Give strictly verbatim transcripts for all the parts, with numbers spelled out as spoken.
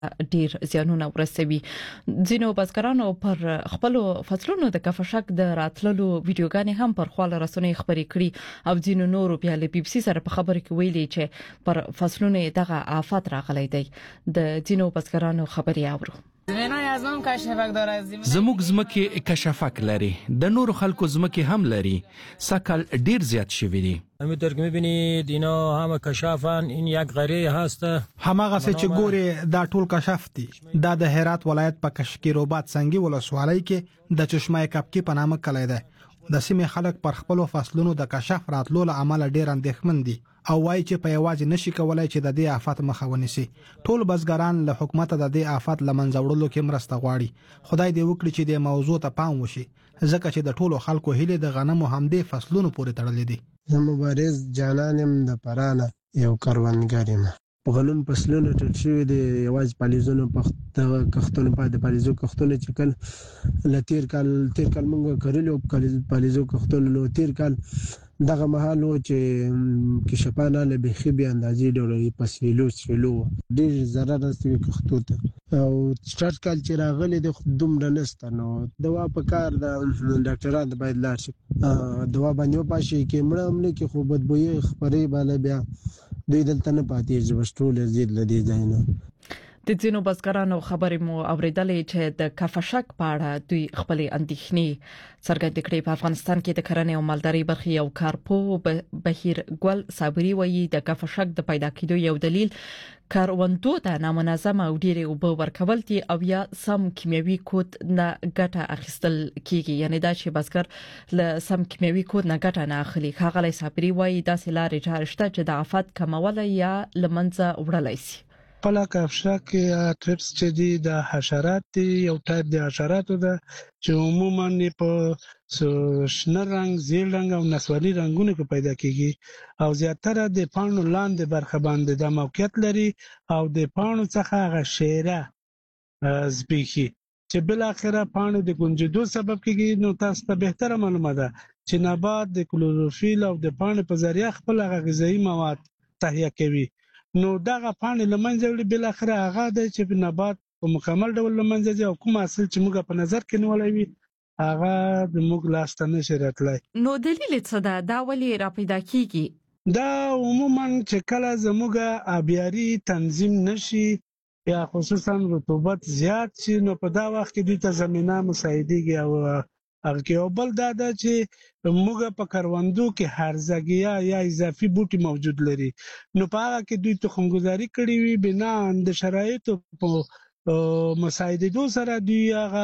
ډیر زیانونه ورسوي. ځینو بزګرانو پر خپل فصلونو د کفشک د راتللو ویډیوګانې هم پر خپل رسنۍ خبرې کړي او ځینو نورو بیا له بي بي سي سره په خبرو کې ویلي چې پر فصلونو دغه آفات راغلی دی. د ځینو بزګرانو خبرې اورو. زموږ زمکه کشفک لري، د نورو خلکو زمکه هم لري. سکل ډیر زیات شوی دی. همینطور که میبینید اینا همه کشافن، این یک غره هست. هماغه چې ګوري دا ټول کشف دي. دا د هرات ولایت په کشکیروباد سنگي ولسوالۍ کې د چشمه کپکی په نامه کلی دی. د سیمې خلک پر خپل فصلونو د کشف راتلو له عمل ډیر اندېښمن دي او وايي چې په یوازې نشي کولای چې د دې آفات مخه ونیسي. ټول بزګران له حکومت د دې آفات لمنځه وړلو کې مرسته غواړي. خدای دې وکړي چې د موضوع ته پام وشي ځکه چې د ټولو خلکو هیله د غنمو همدې فصلونو پورې تړلې دي. زه مبارز جانانم د پرانه یو کروندګر یم. په غنم فصلونو ټول شوي دي، یوازې پالیزونو په کښتونو په پالیزو کښتونو چې کل لتیر کال تیر کال موږ کړلو پالیزو کښتونو نو تیر کال دغه مهال و چې کشپانه له بخي به اندازې ډوړې پسیلو سیلو ډیر zarar رسوي کښتو ته او سټارټ کال چې راغلي د دومره نسته نو دوا په کار د ډاکټرانو باید لاړ شي دوا باندې پاشي کې مړه امنه کې خو بدبوې خبرې بالا بیا دوی دلته نه پاتې ځوشټول زید لدی ځایونه. د ځینو بزګرانو خبرې مو اوریدلې چې د کفشک په اړه دوی خپل اندېښنې څرګندې کړې. په افغانستان کې د کرنې او مالدارۍ برخې یو کارپو بهیر ګل صابري وایي د کفشک د پیدا کېدو یو دلیل کاروندو ته نامنظم او ډېرې اوبه ورکول دي او یا سم کیمیاوي کود نه ګټه اخیستل کیږي. یعنی دا چې بزګر له سم کیمیاوي کود نه ګټه نه اخلي. ښاغلی صابري وایي داسې لارې چارې شته چې د آفات کمول یا له منځه وړلی شي. خپل کفشک یا ټریپس چې دي د حشرات دي، یو ټایپ د حشراتو ده چې عموما په شنه رنګ، زیړ رنګ او نسواري رنگونو کې پیدا کیږي او زیاتره د پاڼو لاندې برخه باندې د موقعیت لري او د پاڼو څخه هغه شیره زبېښي چې بل اخره پاڼو د ګونجېدو سبب کیږي. نو تاسو ته بهتره معلومه ده چې نبات د کلوروفیل او د پاڼو په ذریعہ خپل هغه غذایی مواد تهیه کوي. نو دغه پاڼې لمنځه وړي، بل اخره هغه د چې نبات په مکمل ډول لمنځه ځي او کوم اصل چې موږ په نظر کې نیولای وي هغه د موږ لاس ته نشي راتلای. نو دلیل څه ده؟ دا ولې را پیدا کیږي؟ دا عموما چې کله زموږ آبیاري تنظیم نشي یا خصوصا رطوبت زیات شي نو په دا وخت کې دوی ته زمينه مساعدېږي او هغه کې او بل دا ده چې موږ په کروندو کې هرزګیا یا اضافي بوټي موجود لري. نو په هغه کې دوی تخمګذاري کړې وي بنا د شرایطو په مساعدېدو سره دوی هغه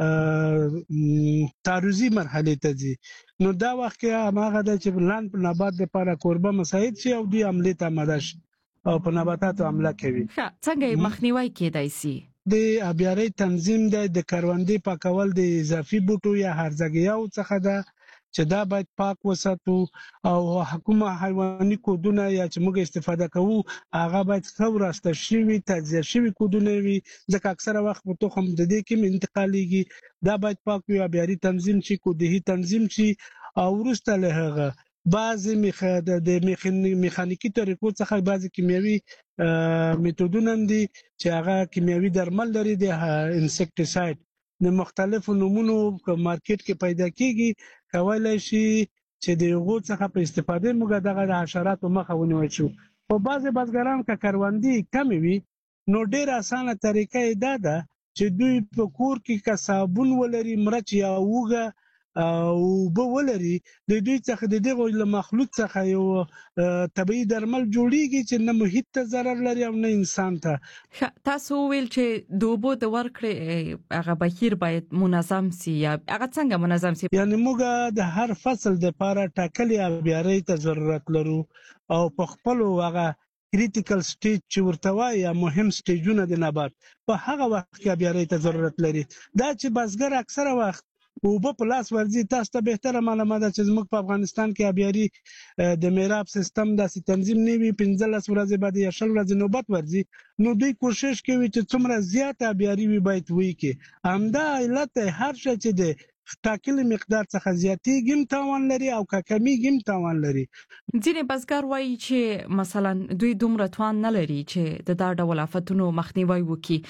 تعرضي مرحله ته ځي. نو دا وخت کې هغه ده چې لاندې په نبات لپاره کوربه مساعد شي او دوی عملیه ته آماده شي او په نباتاتو حمله کوي. څنګه مخنیوي کېدای شي؟ د آبیاري تنظیم د د کروندې پاکول د اضافي بوټو یا هرزګیاو څخه ده چې دا باید پاک وساتو او حکومت حیواني کودونه یا چې موږ استفاده کوو هغه باید ښه وراسته شوي تجزیه شوي کودونه وي ځکه اکثره وخت په تخم د دې کې انتقالیږي. دا باید پاک وي، آبیاري تنظیم شي، کودهي تنظیم شي او وروسته له هغه بعضی د میخانیکی طریقو څخه بعضی کیمیاوي میتودونه دي چې هغه کیمیاوي درمل لري د انسیکټیساید د مختلفو نمونو په مارکیټ کې پیدا کیږي، کولای شي چې د هغو څخه په استفاده موږ دغه حشراتو مخه ونیول شو. په بعضی بزګران که کروندې کمې وي نو ډېر اسانه طریقه یې دا ده چې دوی په کور کې که صابون ولري، مرچ یا اوږه او به ولري، د دوی څخه د دغه مخلوط څخه یو طبيعي درمل جوړیږي چې نه محیط ته ضرر لري او نه انسان ته. تاسو ویل چې د اوبو د ورکړې هغه بهیر باید منظم سي، یا هغه څنګه منظم سي؟ یعنی موږ د هر فصل د لپاره ټاکلي آبیاري ته ضرورت لرو او په خپل هغه کریټیکل سټیج چې ورته وایي یا مهم سټیجونه د نبات په هغه وخت کې آبیاري ته ضرورت لري. دا چې بزګر اکثره وخت اوبه په لاس ورځي، تاسو ته بهتره معلومه ده چې زموږ په افغانستان کې آبیاري د میراب سیستم داسې تنظیم نه وي، پنځلس ورځې بعد یا شل ورځې نوبت ورځي. نو دوی کوشش کوي چې څومره زیات آبیاري وي باید وي کې همدا علت هر شي چې د ټاکلي مقدار څخه زیاتېږي هم تاوان لري او که کمیږي هم تاوان لري. ځینې بزګر وایي چې مثلا دوی دومره توان نه لري چې د دا ډول آفتونو مخنیوي وکړي.